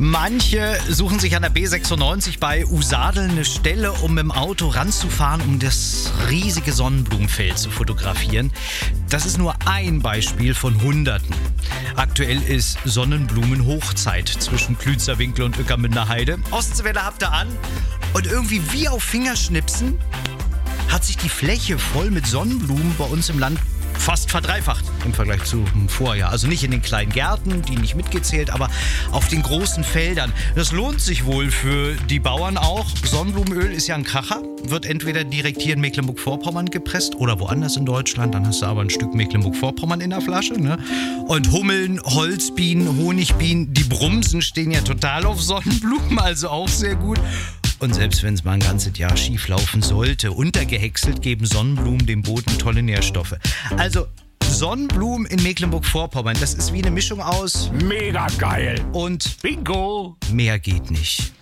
Manche suchen sich an der B96 bei Usadel eine Stelle, um mit dem Auto ranzufahren, um das riesige Sonnenblumenfeld zu fotografieren. Das ist nur ein Beispiel von Hunderten. Aktuell ist Sonnenblumenhochzeit zwischen Klützerwinkel und Ueckermünder Heide. Ostseewelle habt ihr an und irgendwie wie auf Fingerschnipsen hat sich die Fläche voll mit Sonnenblumen bei uns im Land fast verdreifacht im Vergleich zum Vorjahr. Also nicht in den kleinen Gärten, die nicht mitgezählt, aber auf den großen Feldern. Das lohnt sich wohl für die Bauern auch. Sonnenblumenöl ist ja ein Kracher. Wird entweder direkt hier in Mecklenburg-Vorpommern gepresst oder woanders in Deutschland. Dann hast du aber ein Stück Mecklenburg-Vorpommern in der Flasche. Ne? Und Hummeln, Holzbienen, Honigbienen, die Brumsen stehen ja total auf Sonnenblumen, also auch sehr gut. Und selbst wenn es mal ein ganzes Jahr schief laufen sollte, untergehäckselt geben Sonnenblumen dem Boden tolle Nährstoffe. Also Sonnenblumen in Mecklenburg-Vorpommern, das ist wie eine Mischung aus Mega geil und Bingo. mehr geht nicht.